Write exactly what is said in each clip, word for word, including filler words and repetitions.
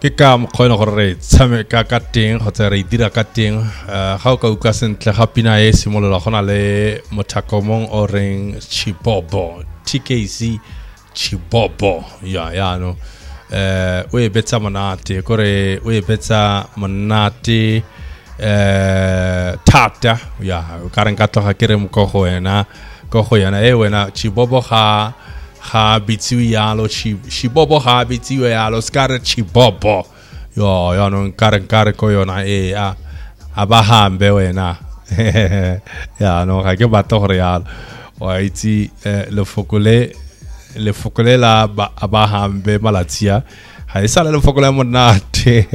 ke ka mokgona gore re tshameka ka teng kgotsa re dira ka teng ga o ka uka sentle ga pina e simolola gona le mothakomong o reng Chibobo T K C Chibobo ya ya no eh o e betsa monate kore o e betsa monate eh tata ya ka reng ka tloga ke re mko go wena go go yana e wena Chibobo ga ha bitsiwe yalo Chibobo ha bitsiwe yalo skare Chibobo yo yo no nkare nkare ko yona e a abahambe wena ya no ga ke batla gore yalo wa itse le fokole le fokole la abahambe malatsia ha e sala le fokole monate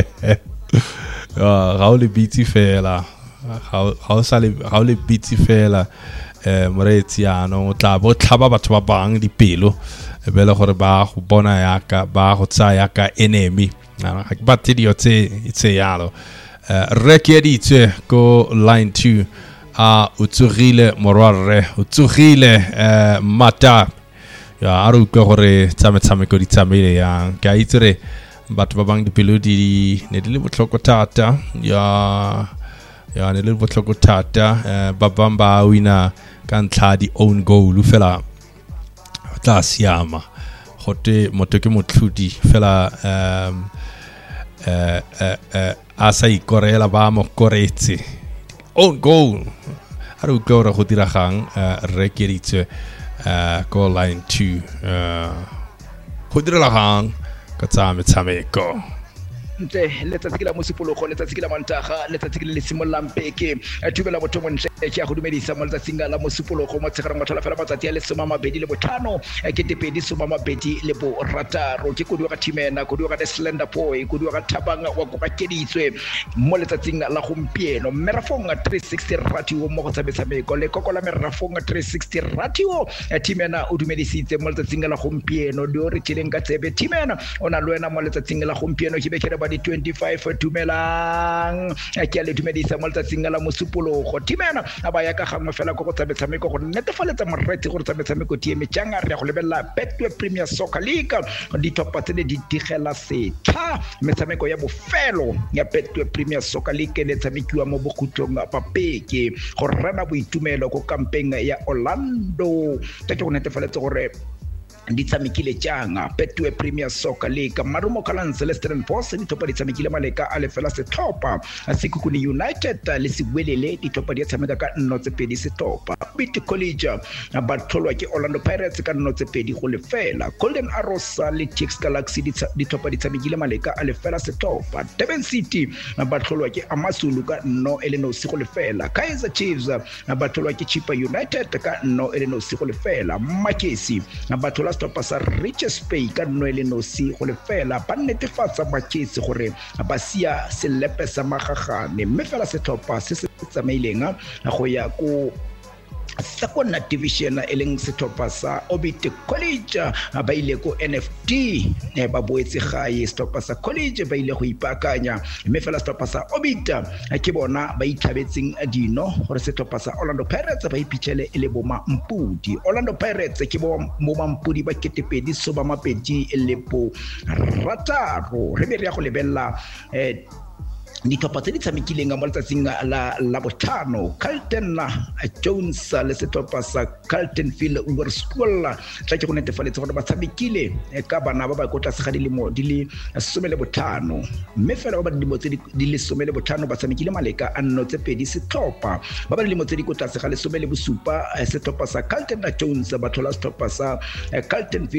ga o le bitsi fela ga o sala ga o le bitsi fela eh moretsiano o tla bo tlhaba batho ba bang dipelo e bele gore ba go bona yaka ba go tsaya ka enemy ga ke batle dio tse itse yalo re ke ditse go line two a utsugile morwarre utsugile eh mata ya aru ke gore tsametsame go ditsamele ya ka itsere batho ba bang dipelo di ne di le botlhoko thata ya ya ne le botlhoko thata ba bamba wina kan tla di own goal fela tla siama gote motho ke motlhudi fela um eh eh asa ikorela ba mo koretse own goal ha re go re go dira gang re ke ditse goal line two uh go dira gang ka tsame tsameko ntle letsatsi ke la mosipologo letsatsi ke la mantaga letsatsi ke le simolampeke a thubela motho montle ke a go dumedisa mo letsatsing la mosipologo mo tsegareng motho la fela matsatsi a le soma mabedi le botlhano ke tepedi soma mabedi le bo rataro ke kodwa ka timena kodwa ka slender boy kodwa ka thabanga wa go keditswe mo letsatsing la gompieno merafong three sixty ratio mo go tsabetsameko le kokola merafong three sixty ratio timena o dumedisitse mo letsatsing la gompieno di o re tšheleng ka tsebe timena ona le wena mo letsatsing la gompieno ke be ke re di twenty-five tumelang ke le dumedisa mo letsatsing la mosupologo timena aba ya ka gangwe fela go go tsabetsameko go netefaletsa moreti go tsabetsameko tieme tjanga re go lebella Betway Premier Soccer League di topa tse di digela setha metshameko ya bofelo ya Betway Premier Soccer League le tshamekiwa mo bokhutlong ba peke go rena boitumelo go kampeng ya Orlando tse go netefaletsa gore di tsamekile tjanga Betway Premier Soccer League marumo kalan Celestial Force di topa di tsamekile maleka a lefela setopa Sekhukhune United le Siwelele di topa di tsameka ka nnotse pedi setopa Bit College ba tholwa ke Orlando Pirates ka nnotse pedi go lefela Golden Arrows le Tuks Galaxy di topa di tsamekile maleka a lefela setopa Durban City ba tholwa ke Amazulu ka no eleno se go lefela Kaizer Chiefs ba tholwa ke Chippa United ka no eleno se go lefela Makesi ba tholwa topa sa Richards Bay ka noele no si go lefela ba netefatsa baketse gore ba sia selepe sa magagane mme fela sethopa se se tsamaileng go ya go second division eleng sethopa sa Obit College ba ile go N F D ba boetse gae sethopa sa college ba ile go ipakanya mme fela sethopa sa Obit ke bona ba itlhabetseng dino gore sethopa sa Orlando Pirates ba iphitlhele ele bo Mampudi Orlando Pirates ke bo mo Mampudi ba ketepedi so ba mapedi le bo rataro re be re ya go lebella eh di topa tse di tshamekileng mo letsatsing la la botlhano Carlton Jones le setopa sa Carltonville Uber School tla ke go netefaletsa gore ba tshamekile ka bana ba ba go tla se ga dilemo di le some le botlhano mme fela ba ba dilemo tse di le some le botlhano ba tshamekile maleka a nno tse pedi setopa ba ba dilemo tse di go tla se ga le some le bosupa setopa sa Carlton Jones ba thola setopa sa Carltonville